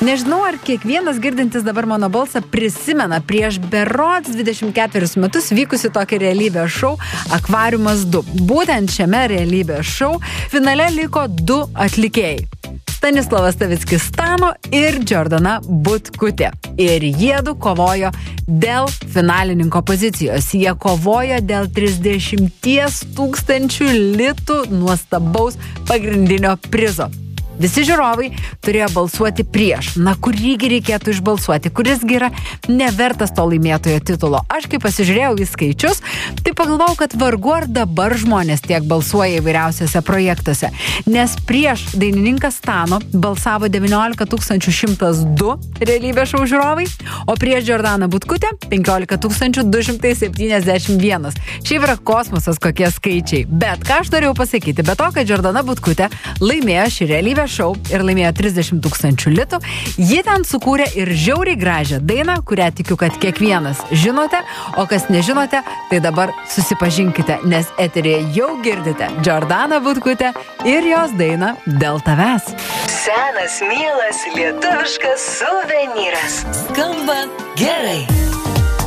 Nežinau, ar kiekvienas girdintis dabar mano balsą prisimena prieš berods 24 metus vykusi tokį realybės šou Akvariumas 2. Būtent šiame realybės šou finale liko 2 atlikėjai. Stanislavas Stavickis Stano ir Džordana Butkutė. Ir jiedu kovojo dėl finalininko pozicijos. Jie kovojo dėl 30 000 litų nuostabaus pagrindinio prizo. Visi žiūrovai turėjo balsuoti prieš. Na, kurįgi reikėtų išbalsuoti, kurisgi yra nevertas to laimėtojo titulo. Aš kai pasižiūrėjau į skaičius, tai pagalvojau, kad vargu ar dabar žmonės tiek balsuoja įvairiausiose projektuose. Nes prieš dainininką Stano balsavo 19 102 realybės šou žiūrovai, o prieš Džordaną Butkutę 15 271. Šiaip yra kosmosas kokie skaičiai. Bet ką aš norėjau pasakyti, be to, kad Džordana Butkutė laimėjo šį realybės šou ir laimėjo 30 000 litų, ji ten sukūrė ir žiauriai gražią dainą, kurią tikiu, kad kiekvienas žinote, o kas nežinote, tai dabar susipažinkite, nes eterėje jau girdite Džordaną Butkutę ir jos dainą Dėl tavęs. Senas, mielas lietuviškas suvenyras. Skamba gerai.